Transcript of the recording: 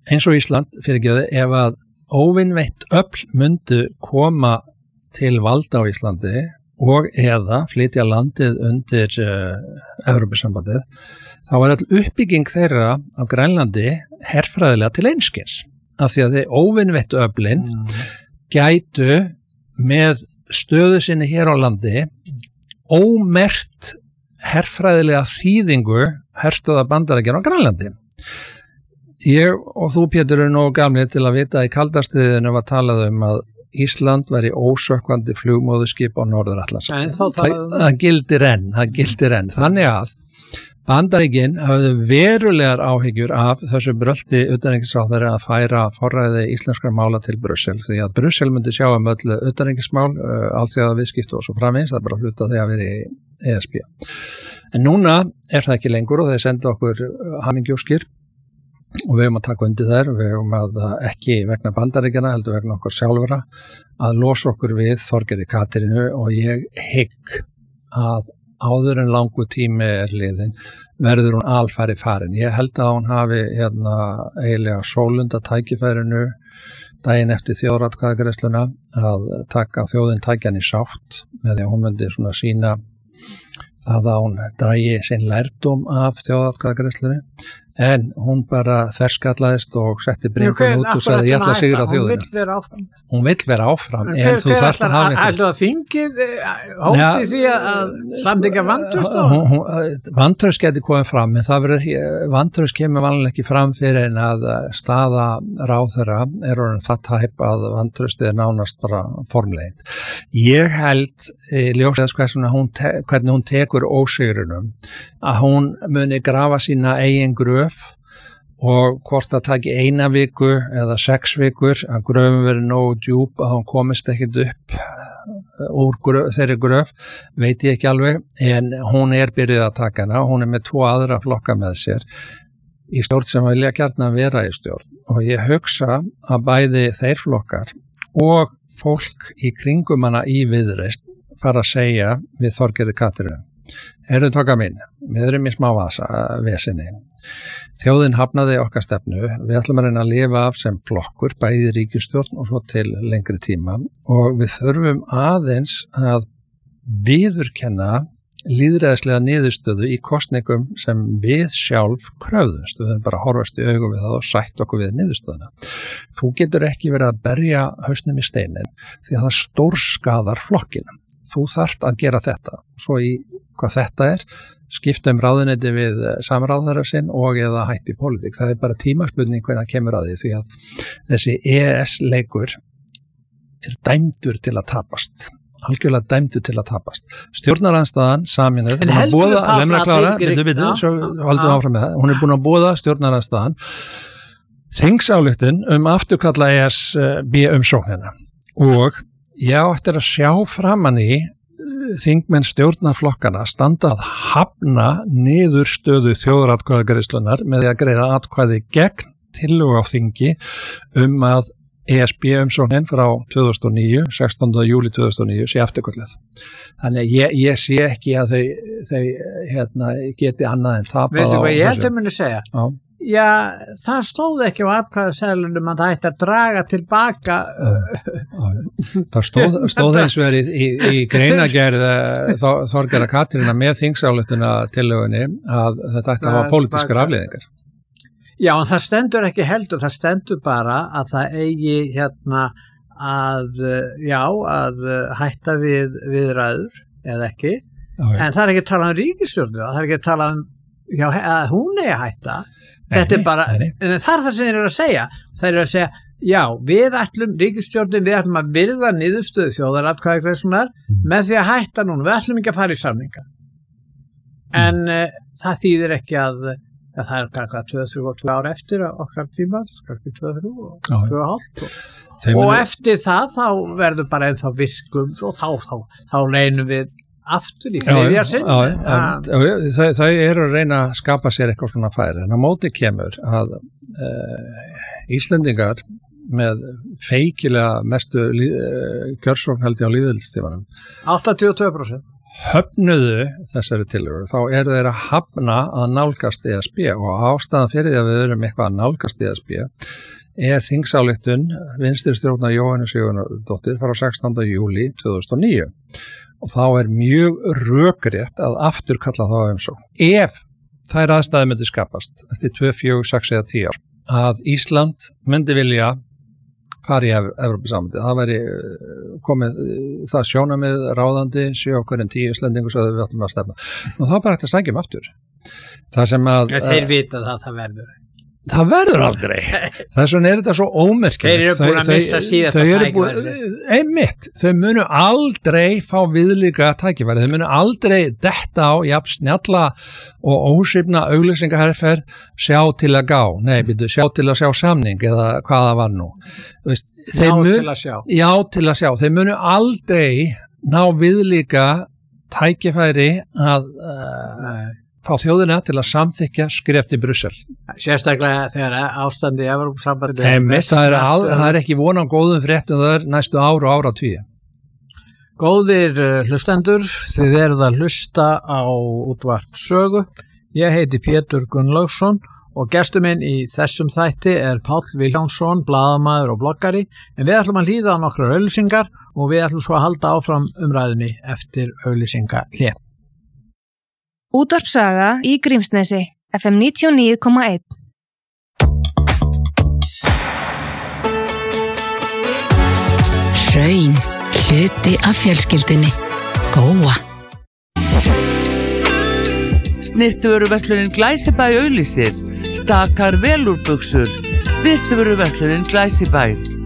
eins og Ísland fyrirgefðu, ef að óvinveitt öfl myndu koma til valda á Íslandi og eða flytja landið undir Evrópusambandið, þá all uppbygging þeirra á Grænlandi herfræðilega til einskis, af því að þið óvinveitt öflin gætu með stöðu sinni hér á landi ómerkt herfræðilega þýðingu herstöða Bandaríkjanna á Grænlandi. Ég og þú, Pétur, nógu gamlir til að vita að í kaldastriðinu var talað að Ísland væri ósökkvandi flugmóðuskip á Norður-Atlantshafi. Það gildir enn. Þannig að Bandaríkin hafði verulegar áhyggjur af þessu brölti utanríkisráðherra að færa forræði íslenskra mála til Brussel, því að Brussel myndi sjá öllu utanríkismál, alþjóða viðskipti og svo framvegis, það bara hluta því að vera í ESB. En núna það ekki lengur og þeir senda okkur hamingjóskir og við höfum að taka undir þær, við höfum að ekki vegna Bandaríkjanna, heldur vegna okkur sjálfra, að losa okkur við Þorgeiri Katrínu og ég hygg að áður en langu tími liðin verður hún alfæri farin. Ég held að hún hafi eiginlega sólunda tækifærinu daginn eftir þjóðaratkvæðagreiðsluna að þjóðin tækja hann í sátt með því að hún myndi svona sína það að hún dragi sinn lærdóm af þjóðaratkvæðagreiðslunni. En hún bara þverskallaðist og setti bringun út og sagði ég ætla að sigra þjóðina. Hún vill vera áfram. En þú þarft að hafa eitthvað. Ætla að þingið hótti því að samþykkja vantraust? Vantraust geti komið fram, en vantraust kemur vanlega ekki fram fyrir en að staða ráðherra orðin það tæp að vantraustið nánast bara formlegin. Ég held ljósið hvernig hún tekur ósigrunum, að hún muni grafa sína eigin gröf og hvort það taki 1 viku eða 6 vikur að gröfum verið nógu djúp að hún komist ekkert upp úr þeirri gröf, veit ég ekki alveg, en hún byrjuð að taka hana, hún með 2 aðra flokka með sér í stjórn sem vilja gjarnan vera í stjórn og ég hugsa að bæði þeir flokkar og fólk í kringum hana í Viðreisn fara að segja við Þorgeiri Katrínu, tóka mín, við erum í smá vesinni. Þjóðin hafnaði okkar stefnu, við ætlum að reyna að lifa af sem flokkur, bæði ríkisstjórn og svo til lengri tíma og við þurfum aðeins að viðurkenna lýðræðislega niðurstöðu í kosningum sem við sjálf kröfðumst, við þurfum bara að horfast í augum við það og sætt okkur við niðurstöðuna. Þú getur ekki verið að berja hausnum í steinin því að það stórskaðar flokkina. Þú þarft að gera þetta, svo í hvað þetta skipta ráðuneyti við samráðherra sinn og eða hætti pólitík. Það bara tímaspurning hvernig það kemur að því að þessi EES-leikur dæmdur til að tapast. Algjörlega dæmdur til að tapast. Stjórnarandstaðan sameinuð, hún búið að boða stjórnarandstaðan þingsályktun afturkalla ESB umsóknina og ég átti að sjá framan í þingmenn stjórnarflokkana standa að hafna niðurstöðu þjóðaratkvæðagreiðslunnar með því að greiða atkvæði gegn tillögu á þingi að ESB umsóknin frá 2009, 16. júlí 2009 sé afturkölluð. Þannig að ég sé ekki að þau geti annað en tapað á þessu. Veistu hvað ég held að muni segja? Já, það stóð ekki á atkvæðaseðlunum að það ætti að draga tilbaka. Það stóð eins og í greinagerð Þorgeira Katrína með þingsályktuna tillögunni að þetta ætti að hafa pólitískar afleiðingar. Já, en það stendur ekki heldur, það stendur bara að það eigi að hætta við viðræður eða ekki, en það ekki talað ríkisstjórnina, það ekki talað að hún eigi að hætta. Þetta bara, það það sem þeir að segja. Þeir að segja, já, við ætlum ríkisstjórnin, við ætlum að virða niðurstöðu þjóðaratkvæðagreiðslunnar með því að hætta núna, við ætlum ekki að fara í samninga. En það þýðir ekki að það kannski 2-3 ár eftir okkar tíma, kannski 2-3 og 2,5 og eftir það þá verður bara ennþá virkum og þá reynum við aftur í þriðja sinn. Þau að reyna að skapa sér eitthvað svona færi, en á móti kemur að Íslendingar með feikilega mestu kjörsókn held ég á lýðveldistímanum 82%. höfnuðu þessari tillögu, þá eru þeir að hafna að nálgast ESB og ástæðan fyrir því að við erum eitthvað að nálgast ESB þingsályktun vinstristjórnar Jóhannu Sigurðardóttur frá 16. júlí 2009 og þá mjög rökrétt að afturkalla þá umsókn. Ef þær aðstæður myndi skapast eftir 2, 4, 6 eða 10 ár að Ísland myndi vilja fara í Evrópusambandið. Það væri komið það sjónamið ráðandi 7 okkur en 10 Íslendingur svo við áttum að stefna. Og þá bara hægt að sækja aftur. Það sem að þeir vita það verður. Það verður aldrei. Þess vegna þetta svo ómerkilegt. Þeir eru búin að missa síðasta tækifæri. Einmitt, þau munu aldrei fá viðlíka tækifæri. Þau munu aldrei detta á jafn snjalla og ósvipna auglýsingaherferð sjá til að gá. Nei, byrju, sjá til að sjá samning eða hvað það var nú. Veist, til að sjá. Já, til að sjá. Þau munu aldrei ná viðlíka tækifæri að fá þjóðina til að samþykja skref til Brussel. Sérstaklega þegar ástandi í Evrópusambandinu það ekki von á góðum fréttum þar næstu ár og áratugi. Góðir hlustendur, þið eruð að hlusta á útvarp Sögu. Ég heiti Pétur Gunnlaugsson og gestur minn í þessum þætti Páll Vilhjálmsson, blaðamaður og bloggari, en við ætlum að hlýða á nokkrar auglýsingar og við ætlum svo að halda áfram umræðunni eftir auglýsingahlé. Útvarp Saga í Grímsnesi, FM 99,1. Hraun, hluti af fjölskyldunni. Góa. Snyrtivöruverslunin Glæsibæ auglýsir. Stakar velúrbuxur. Snyrtivöruverslunin Glæsibæ.